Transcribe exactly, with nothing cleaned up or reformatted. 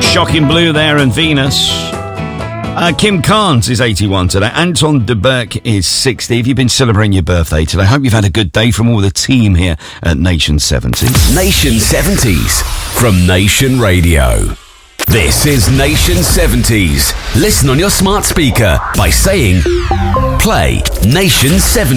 Shocking Blue there and Venus. Uh, Kim Carnes is eighty-one today. Anton de Burke is sixty. Have you been celebrating your birthday today? I hope you've had a good day from all the team here at Nation seventies. Nation seventies from Nation Radio. This is Nation seventies. Listen on your smart speaker by saying, play Nation seventies.